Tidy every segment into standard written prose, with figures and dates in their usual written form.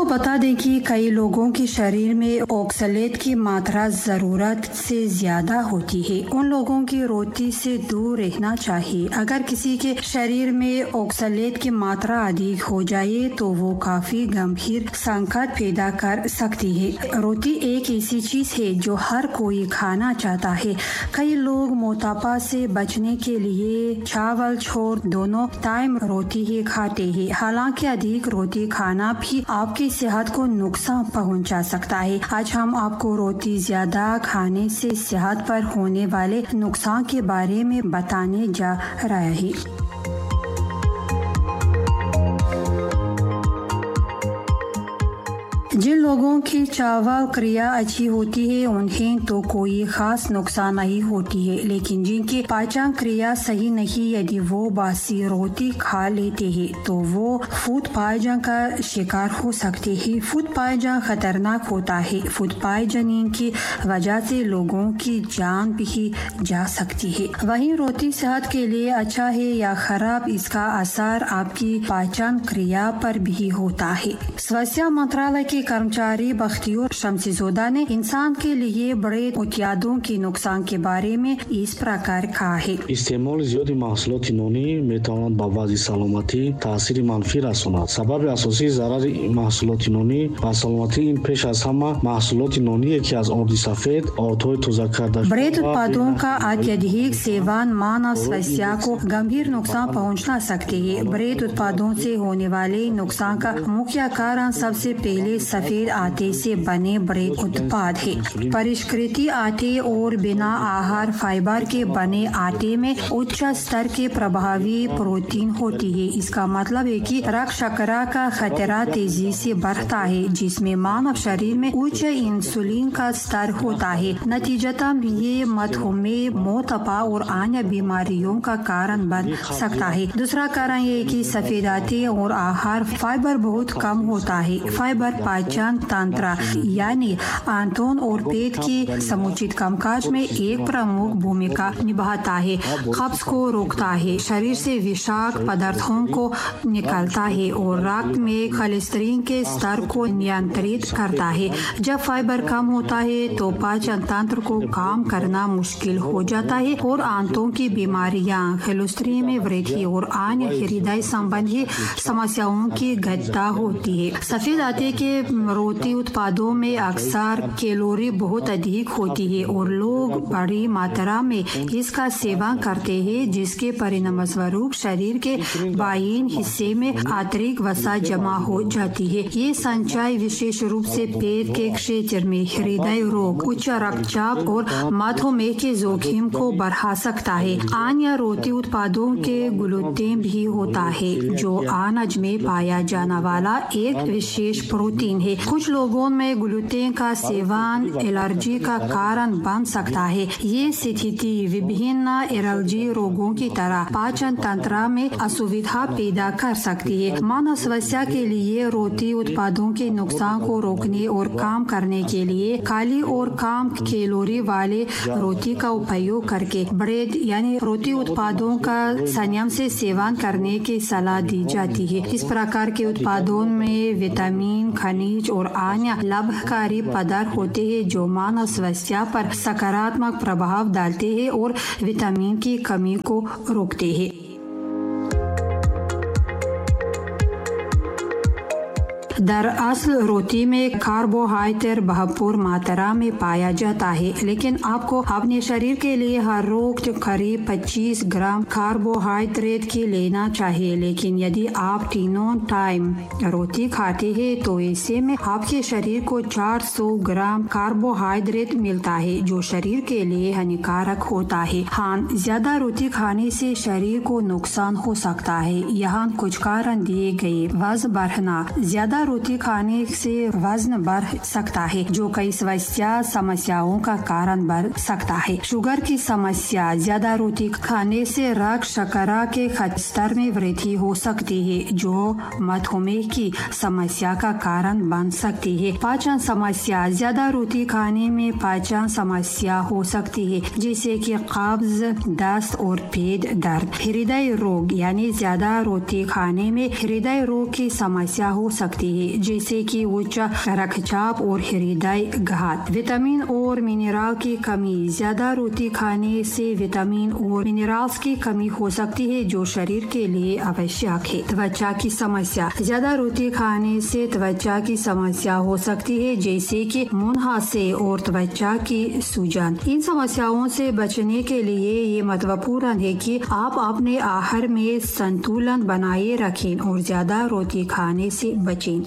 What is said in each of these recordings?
बता दें कि कई लोगों के शरीर में ऑक्सलेट की मात्रा ज़रूरत से ज़्यादा होती है। उन लोगों की रोटी से दूर रहना चाहिए। अगर किसी के शरीर में ऑक्सलेट की मात्रा अधिक हो जाए तो वो काफ़ी गंभीर संकट पैदा कर सकती है। रोटी एक ऐसी चीज़ है जो हर कोई खाना चाहता है। कई लोग मोटापा से बचने के लिए चावल छोड़ दोनों टाइम रोटी ही खाते हैं। हालांकि अधिक रोटी खाना भी आपकी सेहत को नुकसान पहुंचा सकता है। आज हम आपको रोटी ज्यादा खाने से सेहत पर होने वाले नुकसान के बारे में बताने जा रहे हैं। जिन लोगों की चावल क्रिया अच्छी होती है उन्हें तो कोई खास नुकसान नहीं होती है, लेकिन जिनकी पाचन क्रिया सही नहीं, यदि वो बासी रोटी खा लेते हैं तो वो फूड पॉइजन का शिकार हो सकते हैं। फूड पॉइजन खतरनाक होता है। फूड पॉइजनिंग की वजह से लोगों की जान भी जा सकती है। वहीं रोटी सेहत के लिए अच्छा है या खराब, इसका असर आपकी पाचन क्रिया पर भी होता है। स्वास्थ्य मंत्रालय के कर्मचारी बख्तियार शमसीज़ोदा ने इंसान के लिए बड़े एहतियातों के नुकसान के बारे में इस प्रकार कहा है। इस्तेमाल ज़्यादा महसूलाती नूनी मेतावान बाबाजी सलामती तासीर मनफी रसूना सबब असोसी ज़रारी महसूलाती नूनी व सलामती इन पेश अज़ हमा महसूलाती नूनी कि अज़ ऑर्डी सफेद और थोड़ी तुज़ा करदा ब्रेड उत्पादों का अत्यधिक सेवन मानव स्वास्थ्य को गंभीर नुकसान पहुंचा सकते हैं। ब्रेड उत्पादों से होने वाले नुकसान का मुख्य कारण सबसे पहले सफेद आटे से बने ब्रेड उत्पाद है। परिष्कृत आटे और बिना आहार फाइबर के बने आटे में उच्च स्तर के प्रभावी प्रोटीन होती है। इसका मतलब है कि रक्त शर्करा का खतरा तेजी से बढ़ता है, जिसमें मानव शरीर में उच्च इंसुलिन का स्तर होता है। नतीजतन ये मधुमेह, मोटापा और अन्य बीमारियों का कारण बन सकता है। दूसरा कारण ये कि सफेद आटे और आहार फाइबर बहुत कम होता है। फाइबर पाचन तंत्र यानी आंतों और पेट के समुचित कामकाज में एक प्रमुख भूमिका निभाता है। कब्ज को रोकता है, शरीर से विषाक्त पदार्थों को निकालता है और रक्त में कोलेस्ट्रॉल के स्तर को नियंत्रित करता है। जब फाइबर कम होता है तो पाचन तंत्र को काम करना मुश्किल हो जाता है और आंतों की बीमारियां, कोलेस्ट्रॉल में वृद्धि और अन्य हृदय संबंधी समस्याओं की घटना होती है। सफेद आटे के रोटी उत्पादों में अक्सर कैलोरी बहुत अधिक होती है और लोग बड़ी मात्रा में इसका सेवन करते हैं, जिसके परिणामस्वरूप शरीर के बाईं हिस्से में अतिरिक्त वसा जमा हो जाती है। ये संचय विशेष रूप से पेट के क्षेत्र में हृदय रोग, उच्च रक्तचाप और मधुमेह के जोखिम को बढ़ा सकता है। अन्य रोटी उत्पादों के ग्लूटेन भी होता है, जो अनाज में पाया जाने वाला एक विशेष प्रोटीन है। कुछ लोगों में ग्लूटेन का सेवन एलर्जी का कारण बन सकता है। ये स्थिति विभिन्न एलर्जी रोगों की तरह पाचन तंत्र में असुविधा पैदा कर सकती है। मानव स्वास्थ्य के लिए रोटी उत्पादों के नुकसान को रोकने और कम करने के लिए काली और कम कैलोरी वाले रोटी का उपयोग करके ब्रेड यानी रोटी उत्पादों का संयम से सेवन करने की सलाह दी जाती है। इस प्रकार के उत्पादों में विटामिन, खनिज और अन्य लाभकारी पदार्थ होते हैं जो मानव स्वास्थ्य पर सकारात्मक प्रभाव डालते हैं और विटामिन की कमी को रोकते हैं। दरअसल रोटी में कार्बोहाइड्रेट भरपूर मात्रा में पाया जाता है, लेकिन आपको अपने शरीर के लिए हर रोज करीब 25 ग्राम कार्बोहाइड्रेट की लेना चाहिए। लेकिन यदि आप तीनों टाइम रोटी खाते हैं तो ऐसे में आपके शरीर को 400 ग्राम कार्बोहाइड्रेट मिलता है, जो शरीर के लिए हानिकारक होता है। हाँ, ज्यादा रोटी खाने से शरीर को नुकसान हो सकता है। यहाँ कुछ कारण दिए गए। वजन बढ़ना, ज्यादा रोटी खाने से वजन बढ़ सकता है, जो कई स्वास्थ्य समस्याओं का कारण बन सकता है। शुगर की समस्या, ज्यादा रोटी खाने से रक्त शर्करा के स्तर में वृद्धि हो सकती है, जो मधुमेह की समस्या का कारण बन सकती है। पाचन समस्या, ज्यादा रोटी खाने में पाचन समस्या हो सकती है, जैसे कि कब्ज, दस्त और पेट दर्द। हृदय रोग, यानी ज्यादा रोटी खाने में हृदय रोग की समस्या हो सकती है, हैं, जैसे कि उच्च रक्तचाप और हृदय घात। विटामिन और मिनरल की कमी। ज्यादा रोटी खाने से विटामिन और मिनरल्स की कमी हो सकती है, जो शरीर के लिए आवश्यक है। त्वचा की समस्या। ज्यादा रोटी खाने से त्वचा की समस्या हो सकती है, जैसे कि मुंहासे और त्वचा की सूजन। इन समस्याओं से बचने के लिए ये महत्वपूर्ण है कि आप अपने आहार में संतुलन बनाए रखें और ज्यादा रोटी खाने से बचें।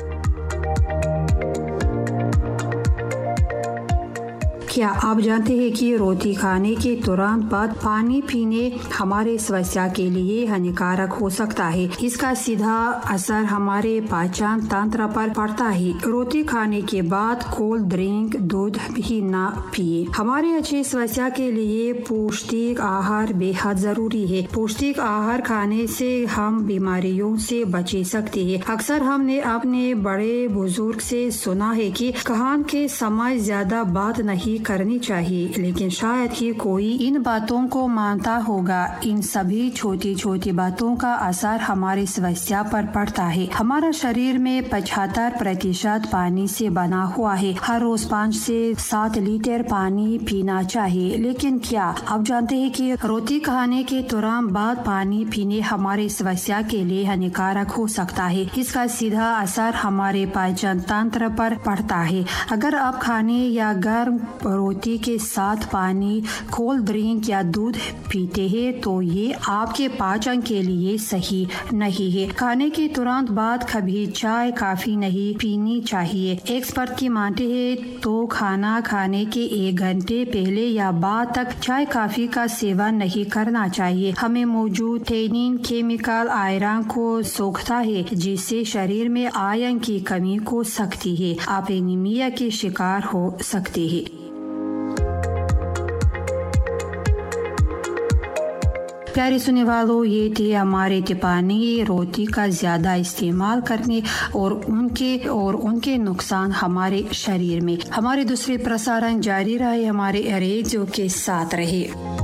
क्या आप जानते हैं कि रोटी खाने के तुरंत बाद पानी पीने हमारे स्वास्थ्य के लिए हानिकारक हो सकता है। इसका सीधा असर हमारे पाचन तंत्र पर पड़ता है। रोटी खाने के बाद कोल्ड ड्रिंक, दूध भी न पिए। हमारे अच्छे स्वास्थ्य के लिए पौष्टिक आहार बेहद जरूरी है। पौष्टिक आहार खाने से हम बीमारियों से बच सकते हैं। अक्सर हमने अपने बड़े बुजुर्ग से सुना है कि खाने के समय ज्यादा बात नहीं करनी चाहिए, लेकिन शायद ही कोई इन बातों को मानता होगा। इन सभी छोटी छोटी बातों का असर हमारे स्वास्थ्य पर पड़ता है। हमारा शरीर में 75% पानी से बना हुआ है। हर रोज 5 से 7 लीटर पानी पीना चाहिए। लेकिन क्या आप जानते हैं कि रोटी खाने के तुरंत बाद पानी पीने हमारे स्वास्थ्य के लिए हानिकारक हो सकता है। इसका सीधा असर हमारे पाचन तंत्र पर पड़ता है। अगर आप खाने या गर्म रोटी के साथ पानी, कोल्ड ड्रिंक या दूध पीते हैं तो ये आपके पाचन के लिए सही नहीं है। खाने के तुरंत बाद कभी चाय कॉफी नहीं पीनी चाहिए। एक्सपर्ट की मानते हैं तो खाना खाने के 1 घंटे पहले या बाद तक चाय कॉफी का सेवन नहीं करना चाहिए। हमें मौजूद टैनिन केमिकल आयरन को सोखता है, जिससे शरीर में आयरन की कमी हो सकती है। आप एनीमिया के शिकार हो सकते हैं। प्यारे सुनने वालों, ये थे हमारे टिप्पणी रोटी का ज्यादा इस्तेमाल करने और उनके नुकसान हमारे शरीर में। हमारे दूसरे प्रसारण जारी रहे। हमारे रेडियो के साथ रहे।